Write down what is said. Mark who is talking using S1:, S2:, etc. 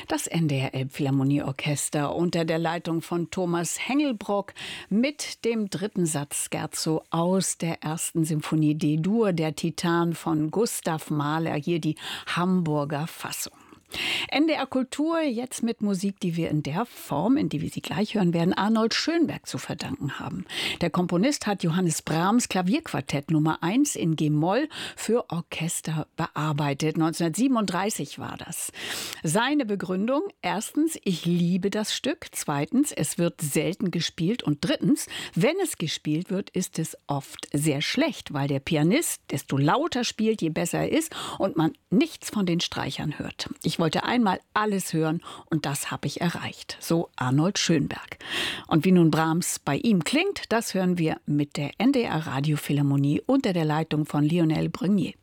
S1: Das NDR Elbphilharmonieorchester unter der Leitung von Thomas Hengelbrock mit dem dritten Satz Scherzo aus der ersten Symphonie D-Dur, der Titan von Gustav Mahler, hier die Hamburger Fassung. NDR Kultur jetzt mit Musik, die wir in der Form, in die wir sie gleich hören werden, Arnold Schönberg zu verdanken haben. Der Komponist hat Johannes Brahms Klavierquartett Nummer 1 in G-Moll für Orchester bearbeitet. 1937 war das. Seine Begründung: erstens, ich liebe das Stück. Zweitens, es wird selten gespielt. Und drittens, wenn es gespielt wird, ist es oft sehr schlecht, weil der Pianist, desto lauter spielt, je besser er ist und man nichts von den Streichern hört. Ich wollte einmal alles hören und das habe ich erreicht. So Arnold Schönberg. Und wie nun Brahms bei ihm klingt, das hören wir mit der NDR Radiophilharmonie unter der Leitung von Lionel Brenier.